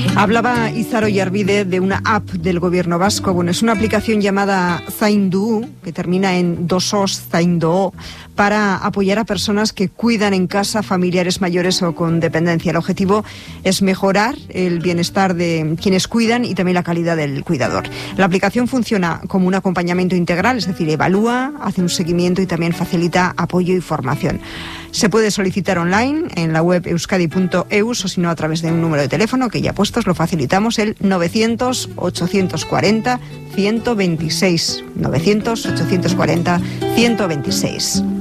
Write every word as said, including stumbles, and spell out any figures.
Hablaba Izaro Yarvide de una app del gobierno vasco. Bueno, es una aplicación llamada Zaindu, que termina en dosos, Zaindoo, para apoyar a personas que cuidan en casa familiares mayores o con dependencia. El objetivo es mejorar el bienestar de quienes cuidan y también la calidad del cuidador. La aplicación funciona como un acompañamiento integral, es decir, evalúa, hace un seguimiento y también facilita apoyo y formación. Se puede solicitar online en la web euskadi punto eus o si no a través de un número de teléfono que ya puestos lo facilitamos, el novecientos, ochocientos cuarenta, ciento veintiséis. novecientos, ochocientos cuarenta, ciento veintiséis.